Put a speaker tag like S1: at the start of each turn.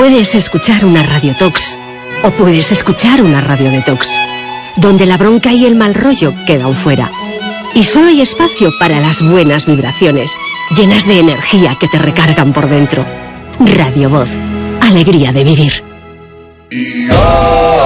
S1: Puedes escuchar una radiotox o puedes escuchar una radiodetox, donde la bronca y el mal rollo quedan fuera. Y solo hay espacio para las buenas vibraciones, llenas de energía que te recargan por dentro. Radio Voz, alegría de vivir.